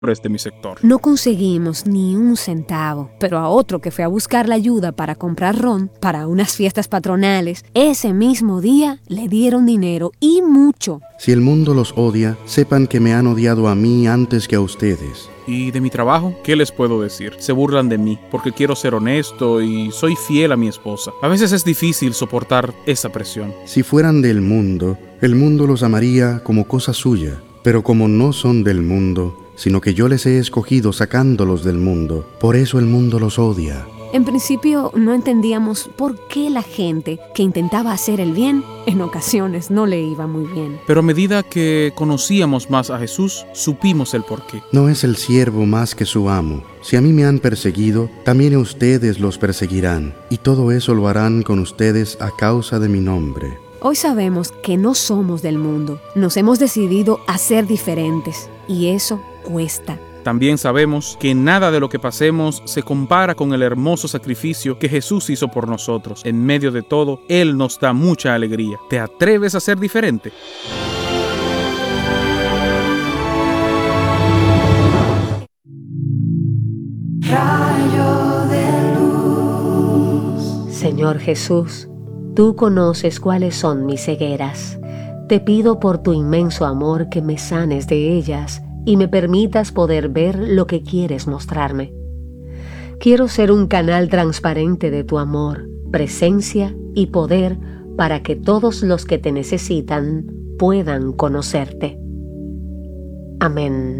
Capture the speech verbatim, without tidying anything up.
de mi sector. No conseguimos ni un centavo, pero a otro que fue a buscar la ayuda para comprar ron para unas fiestas patronales, ese mismo día le dieron dinero y mucho. Si el mundo los odia, sepan que me han odiado a mí antes que a ustedes. ¿Y de mi trabajo? ¿Qué les puedo decir? Se burlan de mí porque quiero ser honesto y soy fiel a mi esposa. A veces es difícil soportar esa presión. Si fueran del mundo, el mundo los amaría como cosa suya, pero como no son del mundo, sino que yo les he escogido sacándolos del mundo, por eso el mundo los odia. En principio no entendíamos por qué la gente que intentaba hacer el bien, en ocasiones no le iba muy bien. Pero a medida que conocíamos más a Jesús, supimos el porqué. No es el siervo más que su amo. Si a mí me han perseguido, también a ustedes los perseguirán, y todo eso lo harán con ustedes a causa de mi nombre. Hoy sabemos que no somos del mundo. Nos hemos decidido a ser diferentes, y eso cuesta. También sabemos que nada de lo que pasemos se compara con el hermoso sacrificio que Jesús hizo por nosotros. En medio de todo, Él nos da mucha alegría. ¿Te atreves a ser diferente? Rayo de luz. Señor Jesús, tú conoces cuáles son mis cegueras. Te pido por tu inmenso amor que me sanes de ellas y me permitas poder ver lo que quieres mostrarme. Quiero ser un canal transparente de tu amor, presencia y poder para que todos los que te necesitan puedan conocerte. Amén.